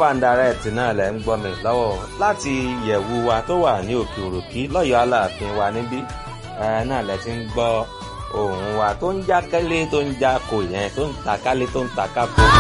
live and direct náà lẹ́ ń gbọ́ mi lọ́wọ́ láti yẹ̀wù wa tó wà ní òkè òròkí lọ́yọ̀ọ́ aláàfin wa níbí náà lẹ́ ti ń gbọ́ ohùn wa tó ń já kálé tó ń já kò yẹn tó ń ta kálé tó ń ta kákó.